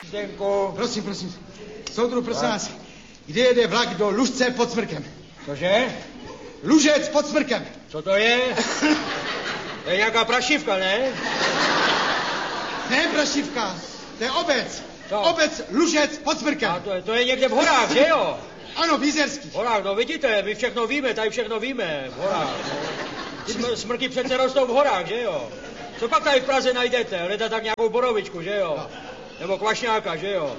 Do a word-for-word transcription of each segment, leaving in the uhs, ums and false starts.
Zdenku. Prosím, prosím. Soudru, prosím vás. Kde jede vlak do Lužce pod Smrkem? Cože? Lužec pod Smrkem. Co to je? To je nějaká prašivka, ne? Ne, prašivka. To je obec. Co? Obec Lužec pod Smrkem. A to je, to je někde v horách, že jo? Ano, v Jizerských. V horách, no vidíte, my všechno víme, tady všechno víme. V horách, no. Smr- smrky přece rostou v horách, že jo? Co pak tady v Praze najdete? Hledat tak nějakou borovičku, že jo? No. Nebo kvašňáka, že jo?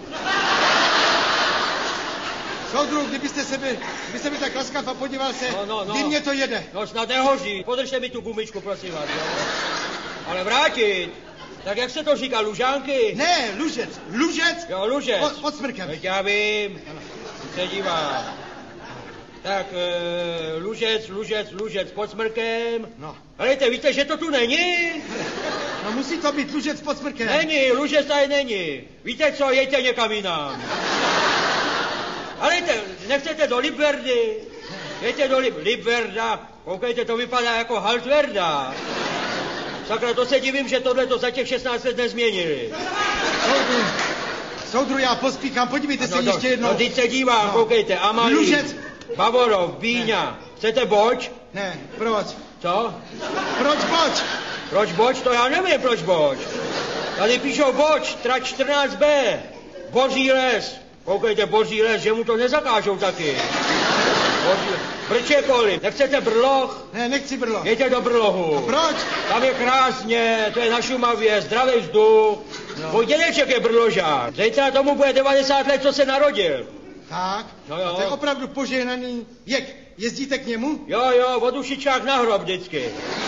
Soudru, kdybyste se by, kdybyste by tak laskav a podíval se, No, no, no. kdy mě to jede. No snad nehoří. Podržte mi tu gumičku, prosím vás, jo? Ale vrátit. Tak jak se to říká, Lužánky? Ne, Lužec. Lužec Jo, Lužec. pod, pod Smrkem. Teď já vím. Se dívám. Tak, e, Lužec, Lužec, Lužec pod Smrkem. No. Helejte, víte, že to tu není? No musí to být Lužec pod Smrkem. Není, Lužec tady není. Víte co, jeďte někam jinam. Helejte, nechcete do Libverdy? Jeďte do Lib- Libverda. Koukejte, to vypadá jako Haltverda. Sakra, to se divím, že tohle to za těch šestnáct let nezměnili. Soudru, soudru, já pospíchám, podívejte No, se no, ještě jednou. no, teď se dívám, No. koukejte, Amalí, Lužec. Bavorov, Bíňa. Chcete boč? Ne, proč? Co? Proč boč? Proč boč? To já nevím, proč boč. Tady píšou boč, trať čtrnáct bé. Boří les. Koukejte, boří les, že mu to nezakážou taky. Boří... Brčekoli, nechcete Brloch? Ne, nechci Brlo. Jeďte do Brlohu. A proč? Tam je krásně, to je na Šumavě, zdravý vzduch. No. Můj dědeček je Brložák. Zítra tomu bude devadesát let, co se narodil. Tak, No jo. a to je opravdu požehnaný věk. Jezdíte k němu? Jo, jo, od ušičák na hrob vždycky.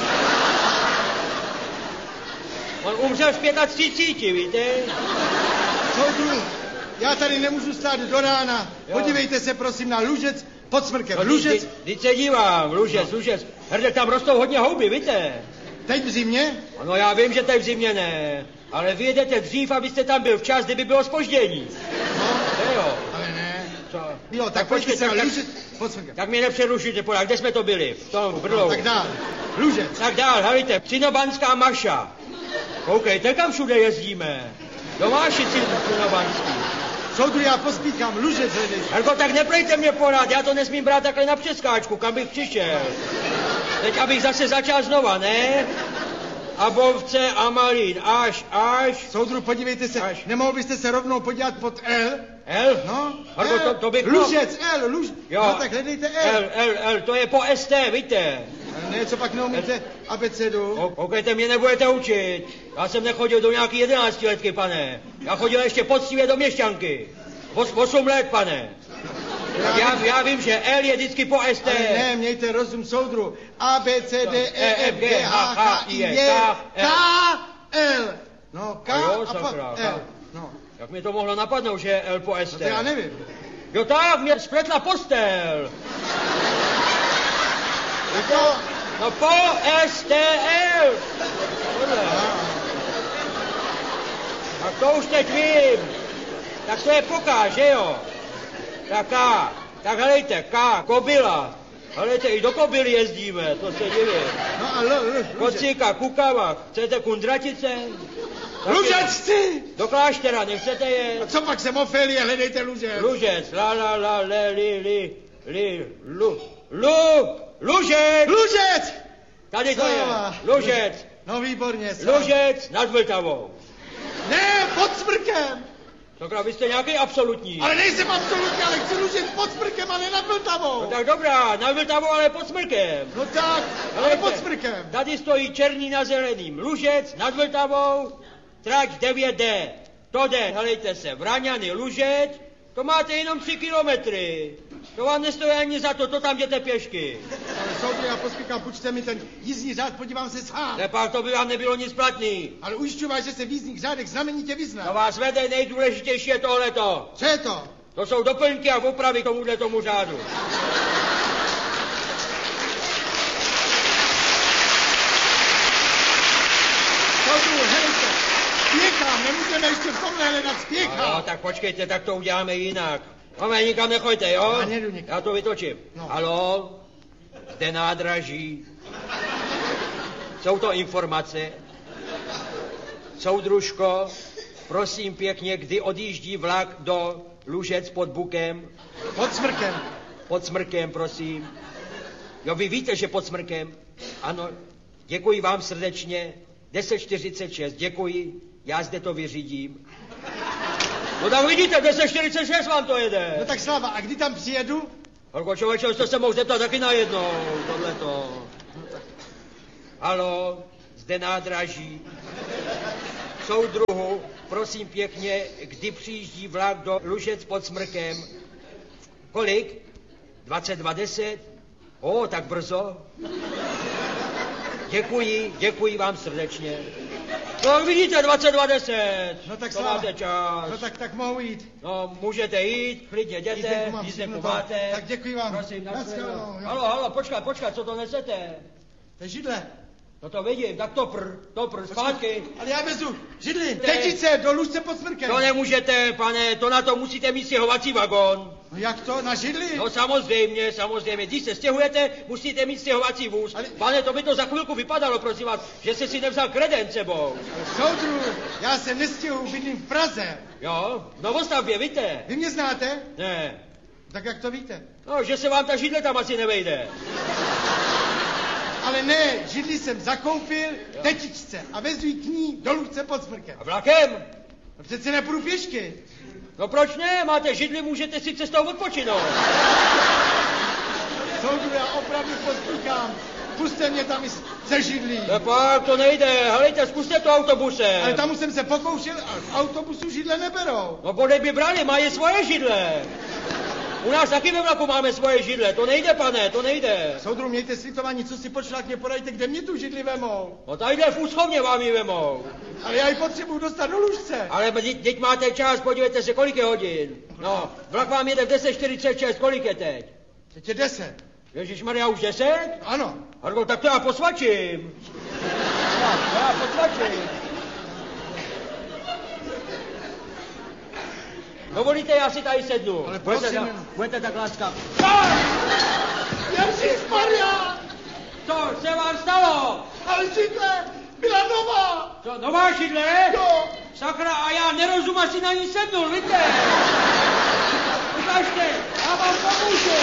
On umřel v třiceti pěti, víte? Soudru, já tady nemůžu stát do rána. Jo. Podívejte se prosím na Lužec pod Smrkem. No, Lužec, Teď se dívám, Lužec, no. Lužec. Herde, tam rostou hodně houby, víte? teď v zimě? No já vím, že teď v zimě ne, ale vy jedete dřív, abyste tam byl včas, kdyby bylo zpoždění. No, To jo. ale ne. Co? Jo, tak, Tak pojďte se počkej, na tak- Lužec pod Smrkem. Tak mě nepřerušujte, podák, kde jsme to byli? V tom Brnou. No, tak dál. Lužec. Tak dál, helejte, Cinobanská Maša. Koukejte, kam všude jezdíme. Domáši Cinobanský. Soudru, já pospíchám. Lužec hledej. Herko, tak neplejte mě pořád, já to nesmím brát takhle na přeskáčku, kam bych přišel. Teď abych zase začal znova, ne? Abovce, Amalín, až, až. Soudru, podívejte se. Až. Nemohl byste se rovnou podívat pod L? L? No, Herko, L. to, to bych... Lužec, L, Luž... Jo. No, tak hledejte L. L, L, L, to je po S T, víte? Ne, co pak neumíte abecedu? O- Koukejte, mě nebudete učit. Já jsem nechodil do nějaký jedenáctiletky, pane. Já chodil ještě poctivě do měšťanky. Os, osm let, pane. Tak já, já vím, že L je vždycky po S T. Ale ne, mějte rozum, soudru. A, B, C, D, E, F, G, H, H, I, J, K, L. No, K A jo, a sakra, pak K. L. No, Jak mi to mohlo napadnout, že je L po S no T? to já nevím. Jo tak, mě spletla postel. Jako, No po S T L. Tohle. Tak to už teď vím. Tak to je poká, že jo? Tak K. Tak helejte, K, kobila. Helejte, i do kobily jezdíme, to se divím. no a L, L, Lužec. Kocíka, kukava, chcete kundratice? Tak Lužec je- chci! Do kláštera, nechcete je? Co pak jsem Ofélie, hledejte Lužec. Lužec, la la la, le, li, li, li, lu, lu, Lužec! Lužec! Tady to je, Slava. Lužec, No výborně, slava. Lužec nad Vltavou. Ne, pod Smrkem! Takhle, vy jste nějaký absolutní. Ale nejsem absolutně, ale chci Lužec pod Smrkem, ale nad Vltavou. No tak dobrá, nad Vltavou, ale pod Smrkem. No tak, ale Helejte, pod Smrkem. Tady stojí černý na zeleným. Lužec nad Vltavou, trať devět D. To jde, helejte se, Vraňany, Lužec, to máte jenom tři kilometry. To vám nestojí ani za to, to tam jděte pěšky. Ale soudru, já pospíchám, půjčte mi ten jízdní řád, podívám se sám. Nepak, to by vám nebylo nic platný. Ale ujišťuji vás, že se v jízdních řádech znamenitě To vyzná. vás vede, nejdůležitější je tohleto. Co je to? To jsou doplňky a opravy tomuhle tomu řádu. Soudru, helejte, spěchám, nemůžeme ještě v tomhle hledat, No, spěchám. jo, tak počkejte, tak to uděláme jinak. Máme, nikam nechoďte, jo? Já nejdu nikam. Já to vytočím. No. Haló? Zde nádraží. Jsou to informace. Soudružko, prosím pěkně, kdy odjíždí vlak do Lužec pod Bukem? Pod Smrkem. Pod Smrkem, prosím. Jo, vy víte, že pod Smrkem? Ano, děkuji vám srdečně. deset čtyřicet šest, děkuji. Já zde to vyřídím. No tak vidíte, deset čtyřicet šest vám to jede. No tak Slava, a kdy tam přijedu? Holko, člověče, jste se mohl zeptat taky najednou, tohleto. Haló, zde nádraží. Soudruhu, prosím pěkně, kdy přijíždí vlak do Lužec pod Smrkem? Kolik? dvacet dva deset? O, tak brzo. Děkuji, děkuji vám srdečně. No vidíte, dvacet dva deset. No tak to Slava, máte čas. no tak, tak mohu jít. No, můžete jít, klidně jděte, jízdenku máte. Tak děkuji vám. Prosím, nashledanou. Halo, halo, počkat, počkat, co to nesete? To je židle. No to vidím, tak to pr, to pr, zpátky. Ale já vezu židli, Te- tetice, do Lužce pod Smrkem. To nemůžete, pane, to na to musíte mít stěhovací vagón. No jak to, na židli? No samozřejmě, samozřejmě, když se stěhujete, musíte mít stěhovací vůz. Ale- Pane, to by to za chvilku vypadalo, prosím vás, že jste si nevzal kreden sebou. Soudru, já se nestěhuji, bydlím v Praze. Jo, v Novostavbě, víte? Vy mě znáte? Ne. Tak jak to víte? No, že se vám ta židle tam asi nevejde. Ale ne, židli jsem zakoupil tetičce a vezu ji k ní do Lužce pod Smrkem. A vlakem? No přece nepůjdu pěšky. No proč ne? Máte židli, můžete si cestou odpočinout. Soudru, já opravdu pospíchám. Puste mě tam i se židlí. No pak to nejde, helejte, zkuste to autobusem. Ale tam už jsem se pokoušel a v autobusu židle neberou. No bodej by brali, mají svoje židle. U nás taky ve vlaku máme svoje židle, to nejde, pane, to nejde. Soudru, mějte slitování, co si počlákně podajte, kde mě tu židli vemou. No tadyhle v úschovně vám ji vemou. Ale já ji potřebuju dostat do Lužce. Ale teď máte čas, podívejte se, kolik je hodin. No, vlak vám jede v deset čtyřicet šest, kolik je teď? Teď je deset. Ježišmarja, už deset? Ano. Hargo, tak to já posvačím. Tak, já posvačím. Dovolíte, já si tady sednu. Ale budete, prosím tak, jenom. budete tak láskav. Ježišmarja! Co se vám stalo? Ale židle byla nová. Co, nová židle? Jo. Sakra, a já nerozum, asi na ní sednul, víte? Ukažte, já vám pomůžu.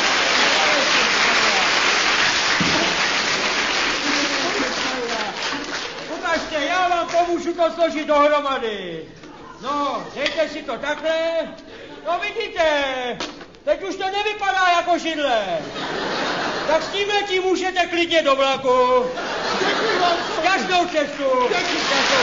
Ukažte, já vám pomůžu to složit dohromady. No, dejte si to takhle. No vidíte, teď už to nevypadá jako židle. Tak s tímhle tím můžete klidně do vlaku. Děkuji vám. Každou cestu. Děkuji.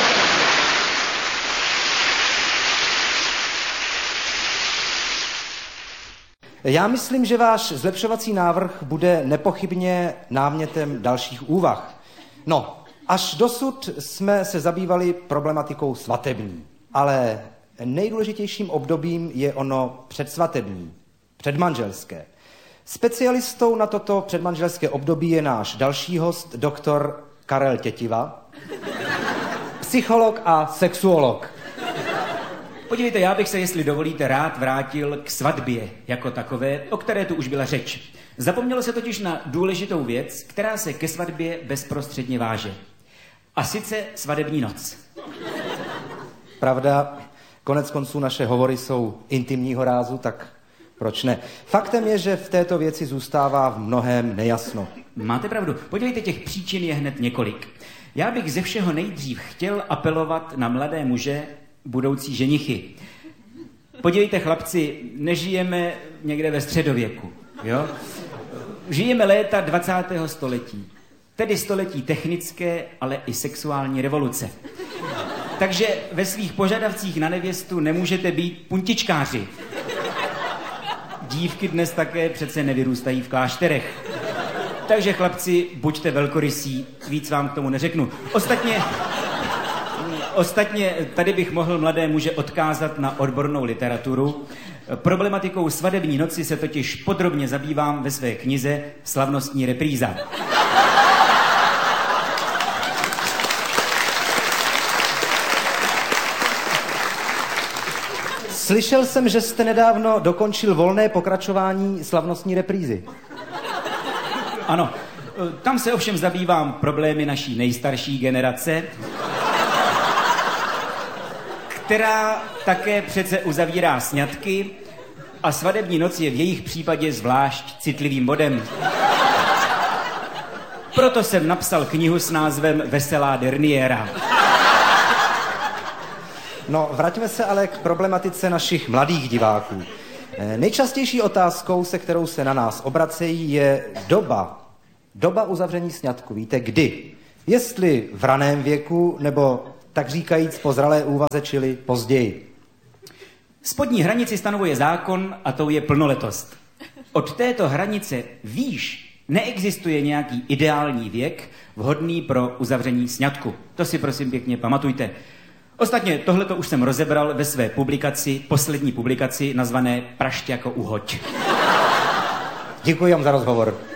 Já myslím, že váš zlepšovací návrh bude nepochybně námětem dalších úvah. No, až dosud jsme se zabývali problematikou svatební, ale nejdůležitějším obdobím je ono předsvatební, předmanželské. Specialistou na toto předmanželské období je náš další host, doktor Karel Tětiva, psycholog a sexuolog. Podívejte, já bych se, jestli dovolíte, rád vrátil k svatbě jako takové, o které tu už byla řeč. Zapomnělo se totiž na důležitou věc, která se ke svatbě bezprostředně váže. A sice svatební noc. Pravda, konec konců naše hovory jsou intimního rázu, tak proč ne? Faktem je, že v této věci zůstává v mnohém nejasno. Máte pravdu. Podívejte, těch příčin je hned několik. Já bych ze všeho nejdřív chtěl apelovat na mladé muže, budoucí ženichy. Podívejte, chlapci, nežijeme někde ve středověku, jo? Žijeme léta dvacátého století. Tedy století technické, ale i sexuální revoluce. Takže ve svých požadavcích na nevěstu nemůžete být puntičkáři. Dívky dnes také přece nevyrůstají v klášterech. Takže chlapci, buďte velkorysí, víc vám k tomu neřeknu. Ostatně, ostatně tady bych mohl mladé muže odkázat na odbornou literaturu. Problematikou svatební noci se totiž podrobně zabývám ve své knize Slavnostní repríza. Slyšel jsem, že jste nedávno dokončil volné pokračování Slavnostní reprízy. Ano, tam se ovšem zabývám problémy naší nejstarší generace, která také přece uzavírá sňatky a svatební noc je v jejich případě zvlášť citlivým bodem. Proto jsem napsal knihu s názvem Veselá derniéra. No, vraťme se ale k problematice našich mladých diváků. Nejčastější otázkou, se kterou se na nás obracejí, je doba. Doba uzavření sňatku. Víte, kdy? Jestli v raném věku, nebo tak říkajíc po zralé úvaze, čili později. Spodní hranici stanovuje zákon a tou je plnoletost. Od této hranice výš neexistuje nějaký ideální věk vhodný pro uzavření sňatku. To si prosím pěkně pamatujte. Ostatně tohleto už jsem rozebral ve své publikaci, poslední publikaci, nazvané Prašť jako uhoď. Děkuji vám za rozhovor.